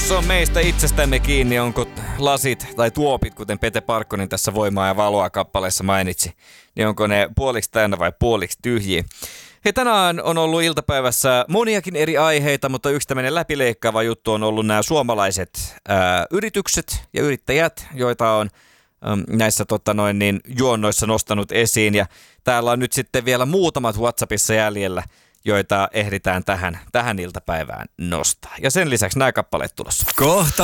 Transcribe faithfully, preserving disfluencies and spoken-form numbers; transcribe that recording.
Se on meistä itsestämme kiinni, onko lasit tai tuopit, kuten Pete Parkkonen tässä Voimaa ja valoa kappaleessa mainitsi, niin onko ne puoliksi täynnä vai puoliksi tyhjiä. Hei, tänään on ollut iltapäivässä moniakin eri aiheita, mutta yksi tämmöinen läpileikkaava juttu on ollut nämä suomalaiset ää, yritykset ja yrittäjät, joita on äm, näissä tota noin, niin, juonnoissa nostanut esiin. Ja täällä on nyt sitten vielä muutamat WhatsAppissa jäljellä, joita ehditään tähän, tähän iltapäivään nostaa. Ja sen lisäksi nämä kappaleet tulossa. Kohta